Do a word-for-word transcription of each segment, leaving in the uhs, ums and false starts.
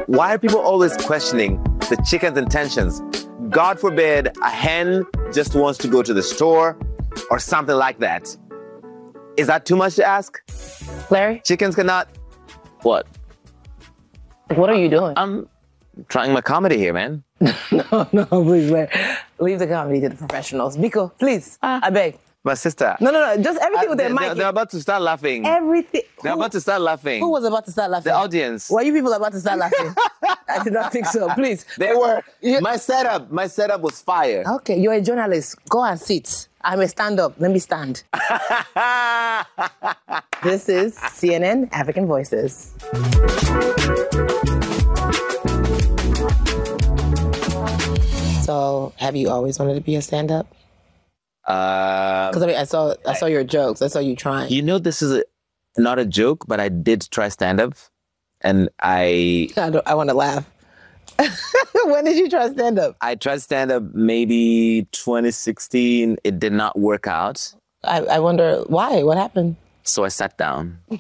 why are people always questioning the chicken's intentions? God forbid a hen just wants to go to the store or something like that. Is that too much to ask? Larry? Chickens cannot... What? What are you doing? I'm trying my comedy here, man. no, no, please, Larry. Leave the comedy to the professionals. Biko, please, uh, I beg. My sister. No, no, no, just everything I, with their they're, mic. They're about to start laughing. Everything. They're who, about to start laughing. Who was about to start laughing? The audience. Were you people about to start laughing? I did not think so. Please. They were. You, my setup, my setup was fire. Okay, you're a journalist. Go and sit. I'm a stand-up. Let me stand. This is C N N African Voices. So, have you always wanted to be a stand-up? Because uh, I mean, I saw I saw your jokes. I saw you trying. You know, this is a, not a joke, but I did try stand-up, and I... I, don't, I want to laugh. When did you try stand-up? I tried stand-up maybe twenty sixteen. It did not work out. I, I wonder why. What happened? So I sat down. Yeah,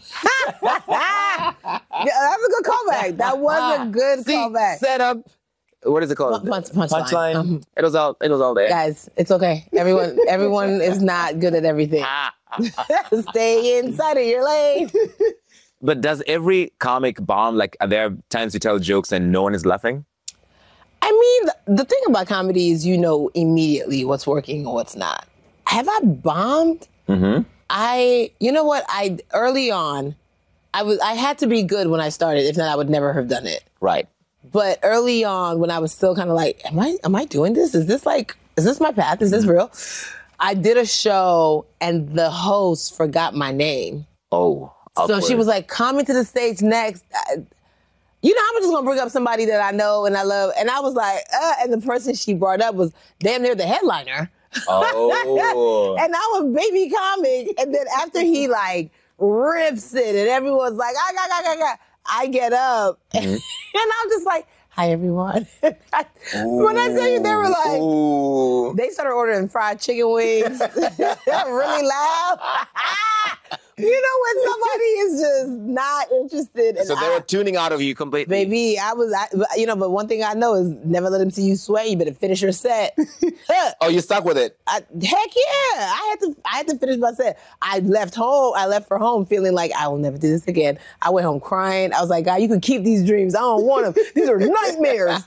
that's a good callback. That was a good See, callback. Set up. What is it called? Punch, punch, punchline. Punchline. Um, it was all. It was all there. Guys, it's okay. Everyone, everyone is not good at everything. Stay inside of your lane. But does every comic bomb? Like, are there times you tell jokes and no one is laughing? I mean, the thing about comedy is you know immediately what's working and what's not. Have I bombed? Mm-hmm. I, you know what? I early on, I was I had to be good when I started. If not, I would never have done it. Right. But early on, when I was still kind of like, am I am I doing this? Is this like, is this my path? Is this real? I did a show and the host forgot my name. Oh, awkward. So she was like, coming to the stage next. I, you know, I'm just gonna bring up somebody that I know and I love. And I was like, uh, and the person she brought up was damn near the headliner. Oh. And I was baby comic. And then after he like rips it and everyone's like, I got, got, got, got. I get up mm-hmm. and I'm just like, hi, everyone. When I tell you, they were like, Ooh. They started ordering fried chicken wings really loud. You know when somebody is just not interested. So they were I, tuning out of you completely. Baby, I was, I, you know, but one thing I know is never let them see you sweat. You better finish your set. Oh, you stuck with it? I, heck yeah. I had to I had to finish my set. I left home. I left for home feeling like I will never do this again. I went home crying. I was like, God, you can keep these dreams. I don't want them. These are nightmares.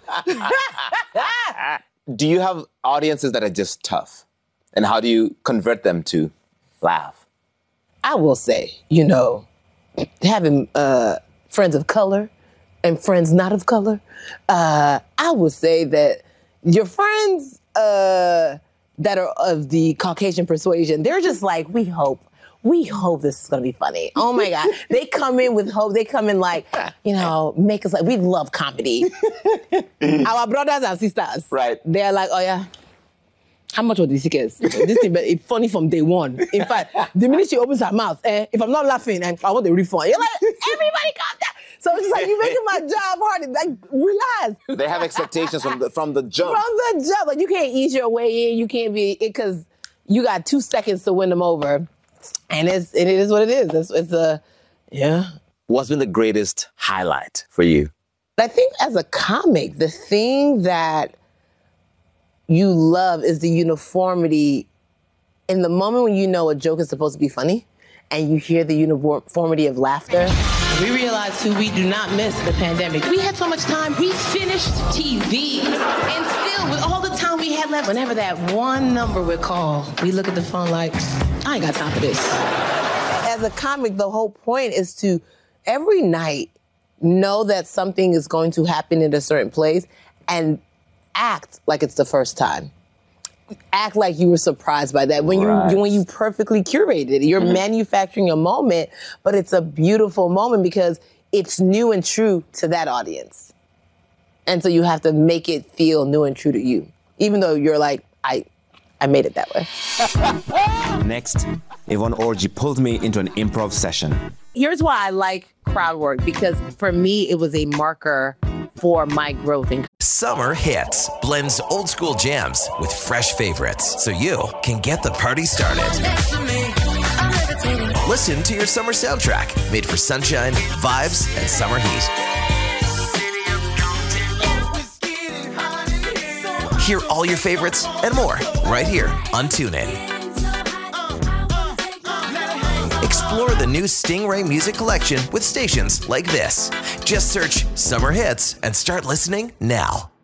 Do you have audiences that are just tough? And how do you convert them to laugh? I will say, you know, having uh, friends of color and friends not of color, uh, I would say that your friends uh, that are of the Caucasian persuasion, they're just like, we hope. We hope this is going to be funny. Oh, my God. They come in with hope. They come in like, you know, make us like, we love comedy. Our brothers and sisters. Right. They're like, oh, yeah. How much were the tickets? This thing, but it's funny from day one. In fact, the minute she opens her mouth, eh, if I'm not laughing, and I want the refund. You're like, everybody calm down. So it's just like, you're making my job hard. Like, relax. They have expectations from the from the jump. From the jump. Like, you can't ease your way in. You can't be, because you got two seconds to win them over. And it's, it is what it is. It's, it's a, yeah. What's been the greatest highlight for you? I think as a comic, the thing that you love is the uniformity in the moment when you know a joke is supposed to be funny and you hear the uniformity of laughter. We realized too, we do not miss the pandemic. We had so much time. We finished T V. And still, with all the time we had left, whenever that one number would call, we look at the phone like, I ain't got time for this. As a comic, the whole point is to, every night, know that something is going to happen in a certain place and act like it's the first time. Act like you were surprised by that. When right. you when you perfectly curated it, you're mm-hmm. manufacturing a moment, but it's a beautiful moment because it's new and true to that audience. And so you have to make it feel new and true to you, even though you're like, I, I made it that way. Next, Yvonne Orji pulled me into an improv session. Here's why I like crowd work, because for me, it was a marker for my growth. In- Summer Hits blends old school jams with fresh favorites so you can get the party started. Listen to your summer soundtrack made for sunshine, vibes, and summer heat. Hear all your favorites and more right here on TuneIn. Explore the new Stingray Music Collection with stations like this. Just search Summer Hits and start listening now.